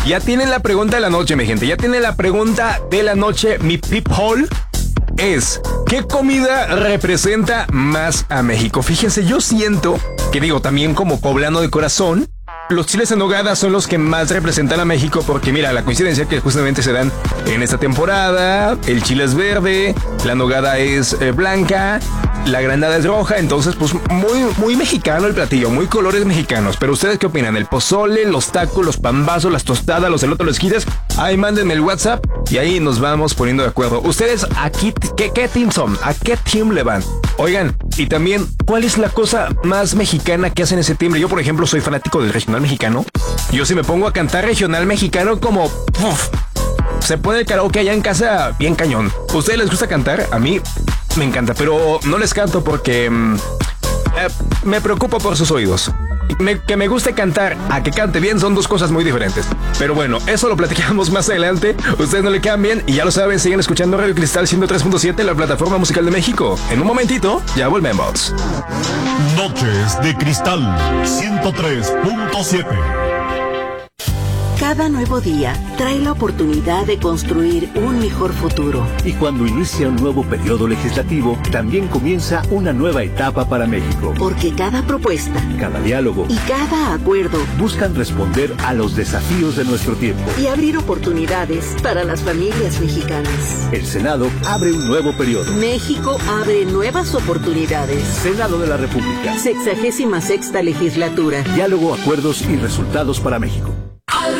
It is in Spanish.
Ya tienen la pregunta de la noche, mi gente. Ya tienen la pregunta de la noche. Mi people es: ¿qué comida representa más a México? Fíjense, yo siento que, digo, también como poblano de corazón, los chiles en nogada son los que más representan a México, porque mira, la coincidencia que justamente se dan en esta temporada, el chile es verde, la nogada es blanca, la granada es roja, entonces pues muy mexicano el platillo, muy colores mexicanos. Pero ¿ustedes qué opinan? El pozole, los tacos, los pambazos, las tostadas, los elotes, los esquites. Ahí mándenme el WhatsApp y ahí nos vamos poniendo de acuerdo. ¿Ustedes aquí qué team son? ¿A qué team le van? Oigan, y también, ¿cuál es la cosa más mexicana que hacen en septiembre? Yo, por ejemplo, soy fanático del regional mexicano. Yo si me pongo a cantar regional mexicano como... ¡puf! Se pone el karaoke allá en casa bien cañón. ¿A ustedes les gusta cantar? A mí me encanta, pero no les canto porque me preocupo por sus oídos. Que me guste cantar a que cante bien son dos cosas muy diferentes. Pero bueno, eso lo platicamos más adelante. Ustedes no le cambien y ya lo saben, siguen escuchando Radio Cristal 103.7, la plataforma musical de México. En un momentito, ya volvemos. Noches de Cristal 103.7. Cada nuevo día trae la oportunidad de construir un mejor futuro. Y cuando inicia un nuevo periodo legislativo, también comienza una nueva etapa para México. Porque cada propuesta, cada diálogo y cada acuerdo buscan responder a los desafíos de nuestro tiempo y abrir oportunidades para las familias mexicanas. El Senado abre un nuevo periodo. México abre nuevas oportunidades. Senado de la República. 66ª legislatura. Diálogo, acuerdos y resultados para México.